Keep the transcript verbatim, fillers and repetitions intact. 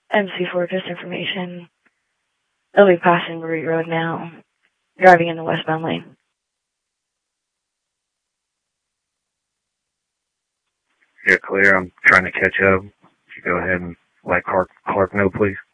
M C four, just information. They'll be passing Root Road now, driving in the westbound lane. You're clear. I'm trying to catch up. Could you go ahead and let Clark, Clark know, please?